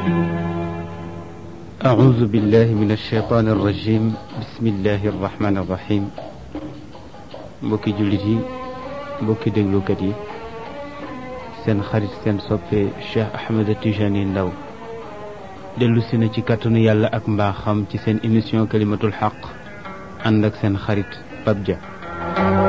أعوذ بالله من الشيطان الرجيم بسم الله الرحمن الرحيم mbokki jullit yi mbokki déglukat yi seen xarit seen soppe Cheikh Ahmed Tijani Ndaw dellu si na ci kàttanu yàlla ak mbaaxam ci seen émission kalimatul xaq ànd ak seen xarit Pape Dia.